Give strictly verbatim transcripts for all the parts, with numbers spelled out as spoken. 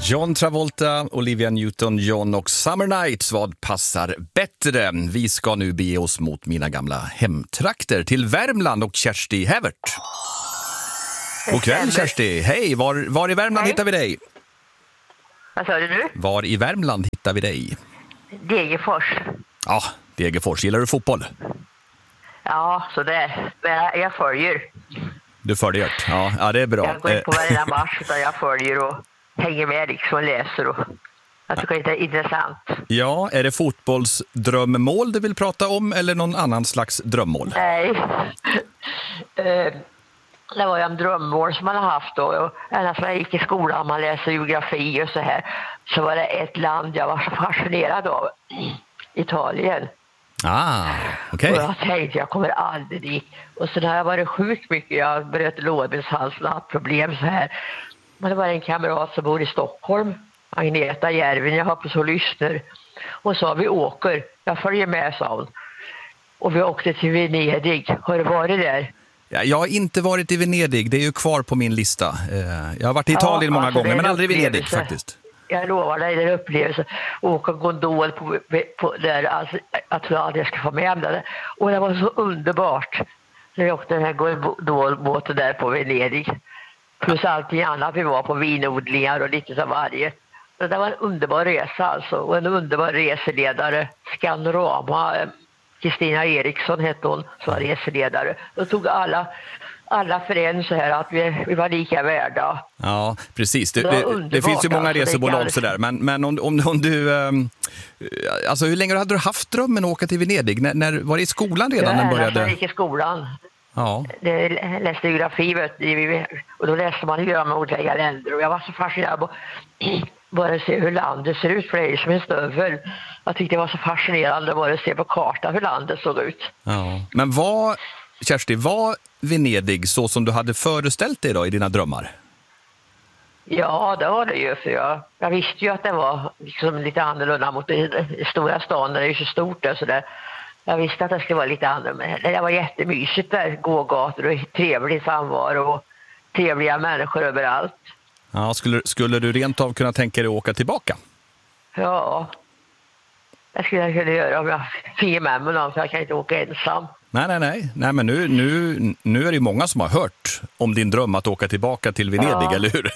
John Travolta, Olivia Newton-John och Summer Nights. Vad passar bättre? Vi ska nu bege oss mot mina gamla hemtrakter till Värmland och Kersti Hävert. God kväll Kersti. Hej, var, var i Värmland Hej. hittar vi dig? Vad sa du nu? Var i Värmland hittar vi dig? Degerfors. Ja, Degerfors. Gillar du fotboll? Ja, så det jag, jag följer. Du följer? Ja, ja, det är bra. Jag går inte på varje match utan jag följer och hänger med liksom och läser. Och jag tycker det är intressant. Ja, är det fotbollsdrömmål du vill prata om eller någon annan slags drömmål? Nej. Det var ju en drömmål som man har haft då. Ända sedan jag gick i skolan, man läser geografi och så här. Så var det ett land jag var så fascinerad av. Italien. Ah, okej. Okay. Och jag tänkte, jag kommer aldrig dit. Och så har jag varit sjukt mycket. Jag bröt lårbenshalsen och haft problem så här. Men det var en kamrat som bor i Stockholm. Agneta Järvin, jag hoppas hon lyssnar. Och så vi åker. Jag följer med, sa hon. Och vi åkte till Venedig. Har du varit där? Ja, jag har inte varit i Venedig. Det är ju kvar på min lista. Jag har varit i Italien ja, många alltså gånger, men aldrig i Venedig faktiskt. Jag lovar dig, det är en upplevelse. Åka gondol på, på där, alltså, jag tror aldrig jag ska få med det. Och det var så underbart. När vi åkte den här gondolbåten där på Venedig. Plus allting annat, vi var på vinodlingar och lite som varje. Så det var en underbar resa alltså. Och en underbar reseledare, Scanorama, Kristina Eriksson hette hon, som var reseledare. Då tog alla... alla för en så här att vi, vi var lika värda. Ja, precis. Det, det, det finns ju många resebolag alltså, sådär. Men, men om, om, om du... Um, alltså hur länge hade du haft drömmen att åka till Venedig? När, när, var det i skolan redan när den började? Jag gick i skolan. Ja. Det läste geografi, vet du, och då läste man ju om olika länder. Och jag var så fascinerad på bara se hur landet ser ut, för det är som en stövel. Jag tyckte det var så fascinerande bara att se på kartan hur landet såg ut. Ja. Men vad... Kersti, var Venedig så som du hade föreställt dig då i dina drömmar? Ja, det var det ju. För jag, jag visste ju att det var liksom lite annorlunda mot den stora stan. Det är ju så stort där, så det, jag visste att det skulle vara lite annorlunda. Det var jättemysigt där, gågator och trevlig samvaro och trevliga människor överallt. Ja, skulle, skulle du rent av kunna tänka dig att åka tillbaka? Ja, det skulle jag kunna göra om jag fick med mig någon, för jag kan inte åka ensam. Nej, nej, nej. nej men nu, nu, nu är det många som har hört om din dröm att åka tillbaka till Venedig, ja. Eller hur?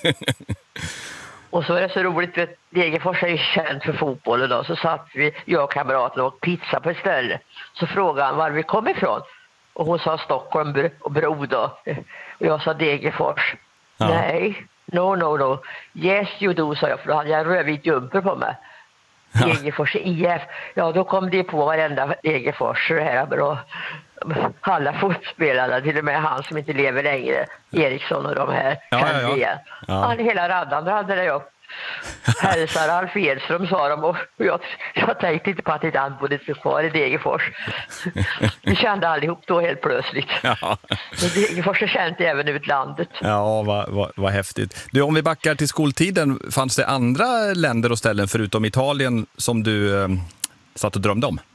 Och så är det så roligt, att Degerfors är ju känd för fotbollen då. Så satt vi, jag och kamraterna och pizza på ett ställe. Så frågade han var vi kom ifrån. Och hon sa Stockholm och Bro då. Och jag sa Degerfors. Ja. Nej, no, no, no. Yes, you do, sa jag, för då hade jag en rödvit jumper på mig. Ja. Degerfors I F. Ja, då kom det på varenda Degerfors det här bra. Alla fotspelarna, till och med han som inte lever längre, Eriksson och de här. Ja, ja, ja. Ja. Han, hela raddan hade det upp. Hälsar Alf Edström, sa de, och jag, jag tänkte inte på att inte han bodde så kvar i Degerfors. Vi kände allihop då helt plötsligt. Ja. Degerfors är känt även ut landet. Ja, vad, vad, vad häftigt. Du, om vi backar till skoltiden, fanns det andra länder och ställen förutom Italien som du eh, satt och drömde om?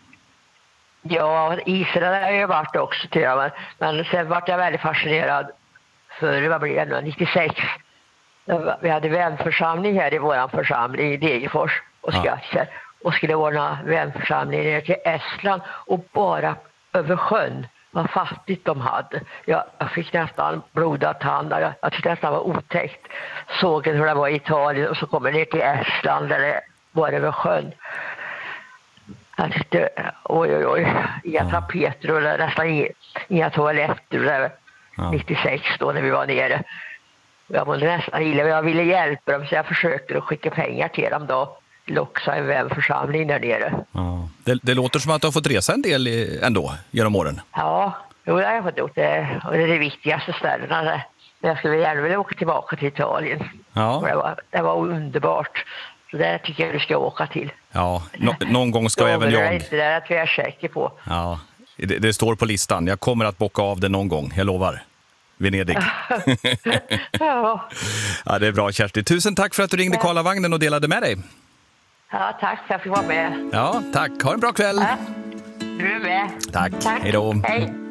Ja, Israel har jag varit också till, men, men sen var jag väldigt fascinerad för vad blev det, nittiosex. Vi hade vänförsamling här i våran församling i Degerfors och Skattkärr, och skulle ordna vänförsamling ner till Estland och bara över sjön. Vad fattigt de hade. Jag, jag fick nästan blodad tand. Jag, jag tyckte nästan det var otäckt. Såg hur det var i Italien och så kommer ner till Estland där det var över sjön. Jag tyckte, oj oj oj, inga ja. tapeter och nästan inga, inga toaletter där, ja. nittiosex då när vi var nere. Jag var nästan illa, jag ville hjälpa dem så jag försökte att skicka pengar till dem då. Loxa en vänförsamling där nere. Ja. Det, det låter som att du har fått resa en del i, ändå genom åren. Ja, jo, det har jag fått gjort. Det, och det är det viktigaste ställena. Men jag skulle gärna vilja åka tillbaka till Italien. Ja. Det, var, det var underbart. Så där tycker jag du ska åka till. Ja, no, någon gång ska även jag... Det är inte det att vi är säker på. Ja, det, det står på listan. Jag kommer att bocka av det någon gång, jag lovar. Venedig. Ja. Ja, det är bra, Kersti. Tusen tack för att du ringde ja. Karlavagnen och delade med dig. Ja, tack för att jag fick vara med. Ja, tack. Ha en bra kväll. Ja, du är med. Tack. Tack. Hej då. Hej.